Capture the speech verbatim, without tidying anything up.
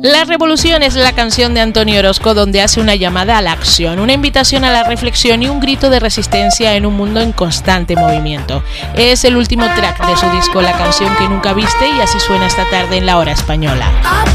La Revolución es la canción de Antonio Orozco donde hace una llamada a la acción, una invitación a la reflexión y un grito de resistencia en un mundo en constante movimiento. Es el último track de su disco La canción que nunca viste y así suena esta tarde en La Hora Española.